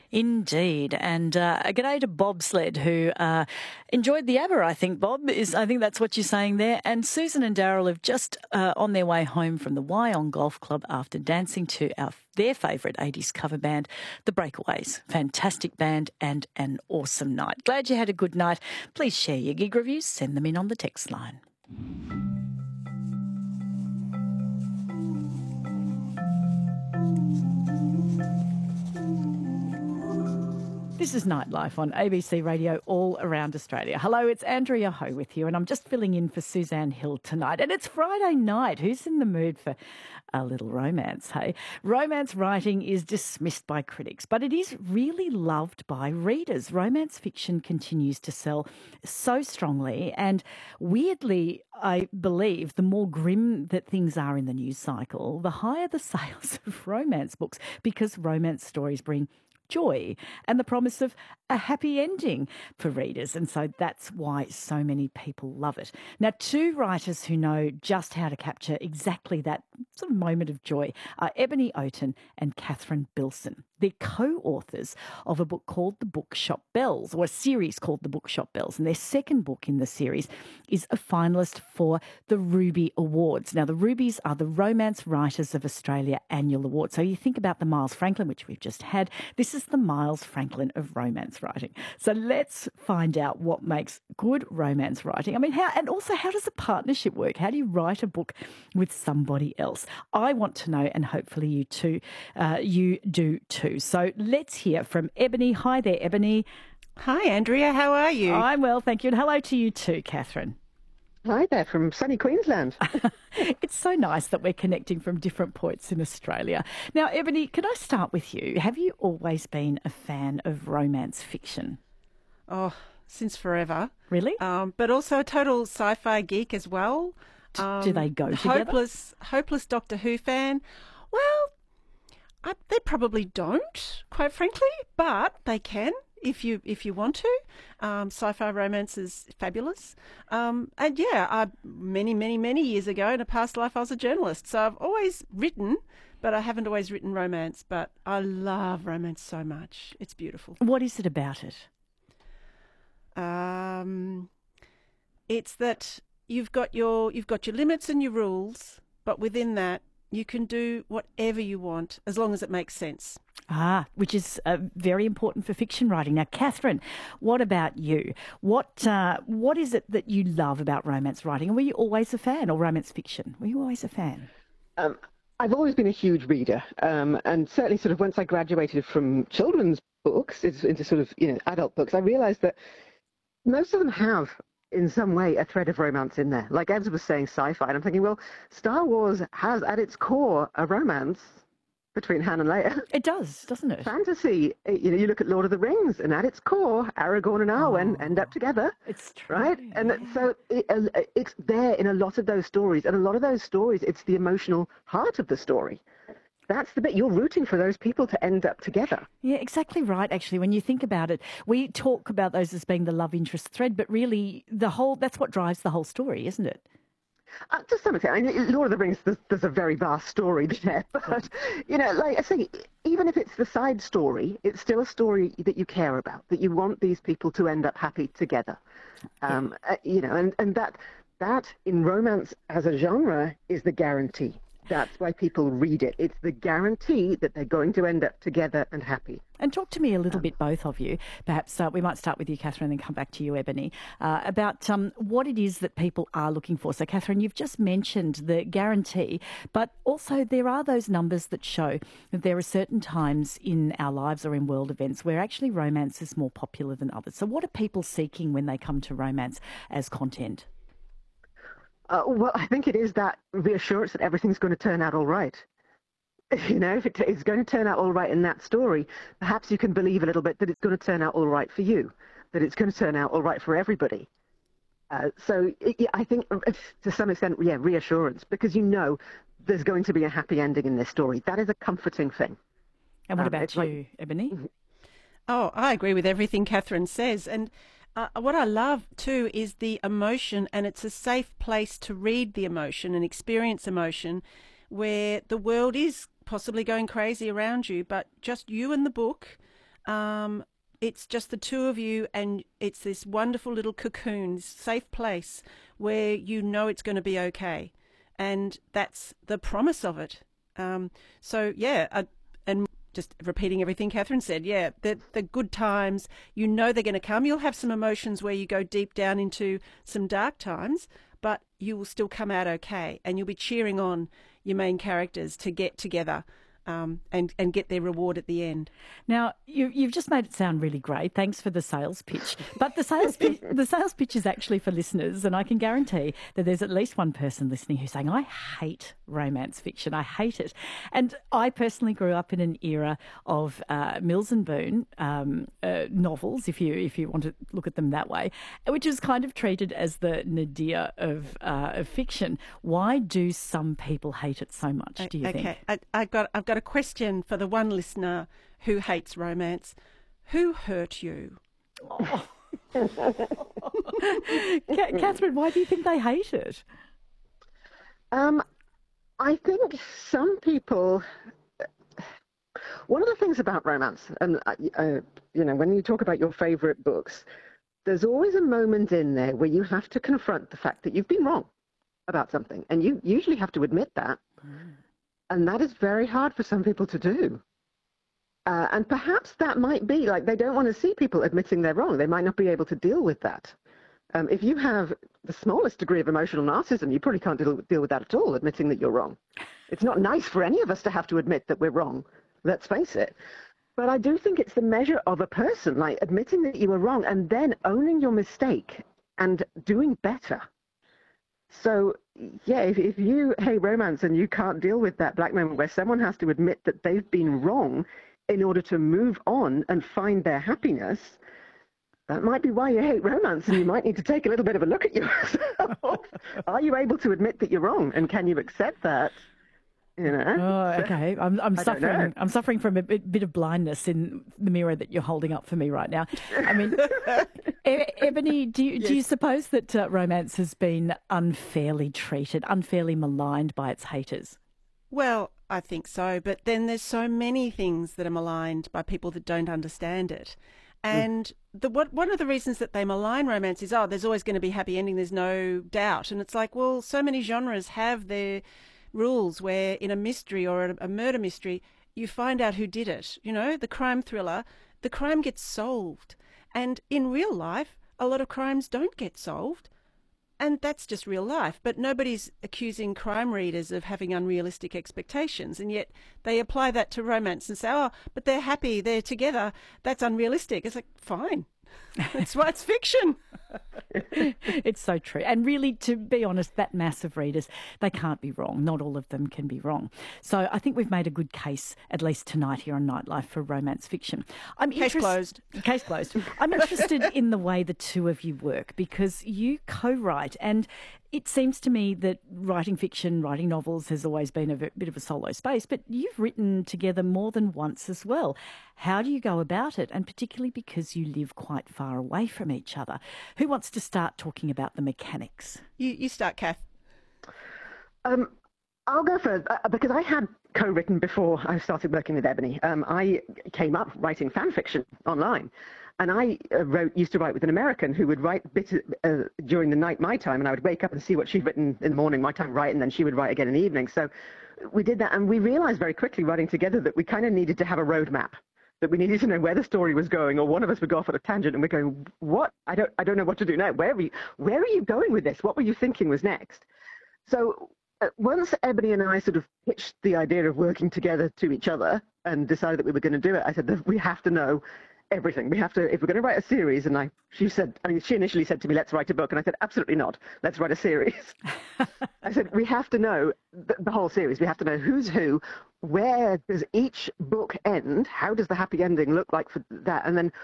Indeed. And a g'day to Bobsled, who enjoyed the ABBA, I think, Bob. I think that's what you're saying there. And Susan and Daryl have just on their way home from the Wyong Golf Club after dancing to their favourite 80s cover band, The Breakaways. Fantastic band and an awesome night. Glad you had a good night. Please share your gig reviews. Send them in on the text line. This is Nightlife on ABC Radio all around Australia. Hello, it's Andrea Ho with you, and I'm just filling in for Suzanne Hill tonight. And it's Friday night. Who's in the mood for a little romance, hey? Romance writing is dismissed by critics, but it is really loved by readers. Romance fiction continues to sell so strongly, and weirdly, I believe the more grim that things are in the news cycle, the higher the sales of romance books, because romance stories bring joy and the promise of a happy ending for readers. And so that's why so many people love it. Now, two writers who know just how to capture exactly that sort of moment of joy are Ebony Oaten and Catherine Bilson. They're co-authors of a book called The Bookshop Bells, or a series called The Bookshop Bells. And their second book in the series is a finalist for the Ruby Awards. Now, the Rubies are the Romance Writers of Australia annual award. So you think about the Miles Franklin, which we've just had. This is the Miles Franklin of romance writing. So let's find out what makes good romance writing. I mean, how does a partnership work? How do you write a book with somebody else? I want to know, and hopefully you too, you do too. So let's hear from Ebony. Hi there, Ebony. Hi, Andrea. How are you? I'm well, thank you. And hello to you too, Catherine. Hi there from sunny Queensland. It's so nice that we're connecting from different points in Australia. Now, Ebony, can I start with you? Have you always been a fan of romance fiction? Oh, since forever. Really? But also a total sci-fi geek as well. Do they go together? Hopeless Doctor Who fan. Well, they probably don't, quite frankly, but they can. If you want to. Sci-fi romance is fabulous. And yeah, many years ago in a past life I was a journalist. So I've always written, but I haven't always written romance. But I love romance so much. It's beautiful. What is it about it? It's that you've got your limits and your rules, but within that you can do whatever you want as long as it makes sense. Which is very important for fiction writing. Now, Catherine, what about you? What is it that you love about romance writing? Were you always a fan, or romance fiction? Were you always a fan? I've always been a huge reader, and certainly sort of once I graduated from children's books into sort of adult books, I realised that most of them have in some way a thread of romance in there. Like Evs was saying, sci-fi, and I'm thinking, well, Star Wars has at its core a romance between Han and Leia. It does, doesn't it? Fantasy. You look at Lord of the Rings, and at its core, Aragorn and Arwen end up together. It's true, right? And so it's there in a lot of those stories. And a lot of those stories, it's the emotional heart of the story. That's the bit you're rooting for those people to end up together. Yeah, exactly right, actually. When you think about it, we talk about those as being the love interest thread, but really that's what drives the whole story, isn't it? To some extent, I mean, Lord of the Rings, there's a very vast story there, but, like I say, even if it's the side story, it's still a story that you care about, that you want these people to end up happy together, and that in romance as a genre is the guarantee. That's why people read it. It's the guarantee that they're going to end up together and happy. And talk to me a little bit, both of you. Perhaps we might start with you, Catherine, and then come back to you, Ebony, about what it is that people are looking for. So, Catherine, you've just mentioned the guarantee, but also there are those numbers that show that there are certain times in our lives or in world events where actually romance is more popular than others. So what are people seeking when they come to romance as content? Well, I think it is that reassurance that everything's going to turn out all right. If it's going to turn out all right in that story, perhaps you can believe a little bit that it's going to turn out all right for you, that it's going to turn out all right for everybody. I think to some extent, reassurance, because there's going to be a happy ending in this story. That is a comforting thing. And what about you, Ebony? Oh, I agree with everything Catherine says. And what I love too is the emotion, and it's a safe place to read the emotion and experience emotion where the world is possibly going crazy around you, but just you and the book It's just the two of you, and it's this wonderful little cocoon, this safe place where you know it's going to be okay. And that's the promise of it. And just repeating everything Catherine said, the good times, you know they're going to come. You'll have some emotions where you go deep down into some dark times, but you will still come out okay. And you'll be cheering on your main characters to get together. And get their reward at the end. Now, you've just made it sound really great. Thanks for the sales pitch. But the sales pitch is actually for listeners, and I can guarantee that there's at least one person listening who's saying, I hate romance fiction. I hate it. And I personally grew up in an era of Mills and Boon novels, if you want to look at them that way, which is kind of treated as the nadir of fiction. Why do some people hate it so much, do you think? Okay, I've got a question for the one listener who hates romance. Who hurt you? Oh. Catherine, why do you think they hate it? I think some people... One of the things about romance, and when you talk about your favourite books, there's always a moment in there where you have to confront the fact that you've been wrong about something, and you usually have to admit that. And that is very hard for some people to do. And perhaps that might be like they don't want to see people admitting they're wrong. They might not be able to deal with that. If you have the smallest degree of emotional narcissism, you probably can't deal with that at all, admitting that you're wrong. It's not nice for any of us to have to admit that we're wrong. Let's face it. But I do think it's the measure of a person, like admitting that you were wrong and then owning your mistake and doing better. So, yeah, if you hate romance and you can't deal with that black moment where someone has to admit that they've been wrong in order to move on and find their happiness, that might be why you hate romance, and you might need to take a little bit of a look at yourself. Are you able to admit that you're wrong, and can you accept that? You know? Oh, okay. I'm suffering. I'm suffering from a bit of blindness in the mirror that you're holding up for me right now. I mean, Ebony, do you suppose that romance has been unfairly treated, unfairly maligned by its haters? Well, I think so. But then there's so many things that are maligned by people that don't understand it. And one of the reasons that they malign romance is, there's always going to be happy ending. There's no doubt. And it's like, well, so many genres have their rules where in a mystery or a murder mystery, you find out who did it. You know, the crime thriller, the crime gets solved. And in real life, a lot of crimes don't get solved. And that's just real life. But nobody's accusing crime readers of having unrealistic expectations. And yet they apply that to romance and say, but they're happy, they're together. That's unrealistic. It's like, fine. That's why it's fiction. It's so true. And really, to be honest, that mass of readers, they can't be wrong. Not all of them can be wrong. So I think we've made a good case, at least tonight here on Nightlife, for romance fiction. Case closed. Case closed. I'm interested in the way the two of you work, because you co-write, and it seems to me that writing fiction, writing novels has always been a bit of a solo space, but you've written together more than once as well. How do you go about it? And particularly because you live quite far away from each other. Who wants to start talking about the mechanics? You start, Kath. I'll go first, because I had co-written before I started working with Ebony. I came up writing fan fiction online. And I used to write with an American who would write bits during the night, my time, and I would wake up and see what she'd written in the morning, my time, write, and then she would write again in the evening. So we did that, and we realized very quickly writing together that we kind of needed to have a roadmap, that we needed to know where the story was going, or one of us would go off on a tangent, and we're going, what? I don't know what to do now. Where are you going with this? What were you thinking was next? So once Ebony and I sort of pitched the idea of working together to each other and decided that we were going to do it, I said that we have to know everything. We have to, if we're going to write a series, and she initially said to me, let's write a book. And I said, absolutely not. Let's write a series. I said, we have to know the whole series. We have to know who's who, where does each book end? How does the happy ending look like for that? And then